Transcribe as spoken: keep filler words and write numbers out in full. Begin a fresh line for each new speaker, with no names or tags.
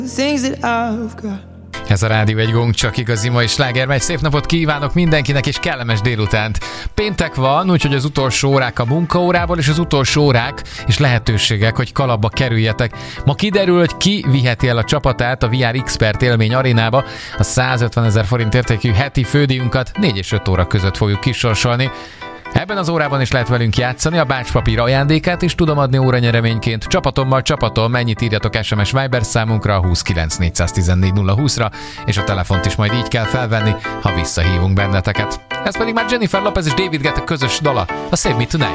Ez a Rádió egy gong, csak igazi mai sláger megy. Szép napot kívánok mindenkinek, és kellemes délutánt. Péntek van, úgyhogy az utolsó órák a munkaórából, és az utolsó órák és lehetőségek, hogy kalapba kerüljetek. Ma kiderül, hogy ki viheti el a csapatát a vé er Expert élmény arénába. A százötvenezer forint értékű heti fődíjunkat négy és öt óra között fogjuk kisorsolni. Ebben az órában is lehet velünk játszani, a bácspapír ajándékát is tudom adni óranyereményként. Csapatommal csapatom, mennyit írjatok es em es Viber számunkra a huszonkilenc négyszáztizennégy nulla húszra, és a telefont is majd így kell felvenni, ha visszahívunk benneteket. Ez pedig már Jennifer Lopez és David Guetta közös dala, a Save Me Tonight.